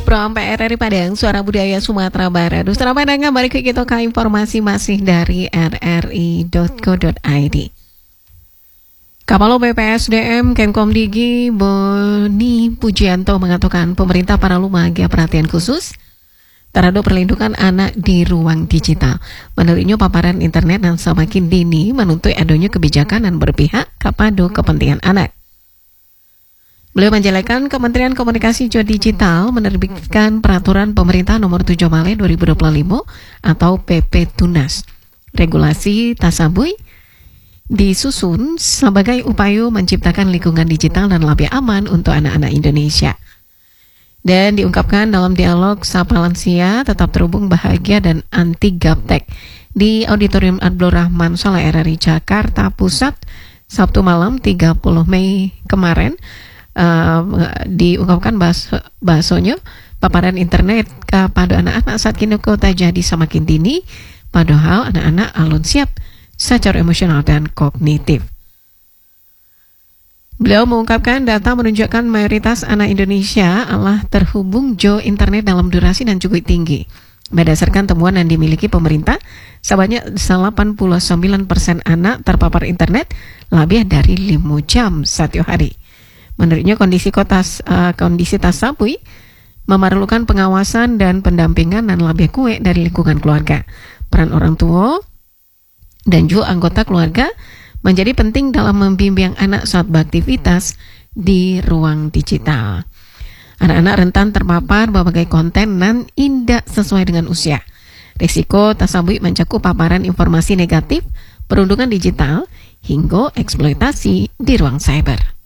From PRRI Padang, Suara Budaya Sumatera Barat. Selamat datang kembali ke kita ke informasi masih dari rri.co.id. Kapalo BPSDM Kemkom Digi Boni Pujianto mengatakan pemerintah para lumagia perhatian khusus terhadap perlindungan anak di ruang digital. Menurutnya paparan internet yang semakin dini menuntut adanya kebijakan dan berpihak kepada kepentingan anak. Beliau menjelaskan Kementerian Komunikasi Digital menerbitkan peraturan pemerintah nomor 7 Maret 2025 atau PP Tunas. Regulasi tasabui disusun sebagai upaya menciptakan lingkungan digital dan lebih aman untuk anak-anak Indonesia. Dan diungkapkan dalam dialog Sapa Lansia tetap terhubung bahagia dan anti gaptek di Auditorium Abdul Rahman Saleh RRI Jakarta Pusat Sabtu malam 30 Mei kemarin. Diungkapkan bahasanya paparan internet kepada anak-anak saat kini kota jadi semakin dini, padahal anak-anak alun siap secara emosional dan kognitif. Beliau mengungkapkan data menunjukkan mayoritas anak Indonesia telah terhubung internet dalam durasi dan cukup tinggi. Berdasarkan temuan yang dimiliki pemerintah, sebanyak 89% anak terpapar internet lebih dari 5 jam satu hari. Menurutnya kondisi tasabui memerlukan pengawasan dan pendampingan dan lebih kuat dari lingkungan keluarga. Peran orang tua dan juga anggota keluarga menjadi penting dalam membimbing anak saat beraktivitas di ruang digital. Anak-anak rentan terpapar berbagai konten dan tidak sesuai dengan usia. Risiko tasabui mencakup paparan informasi negatif, perundungan digital, hingga eksploitasi di ruang cyber.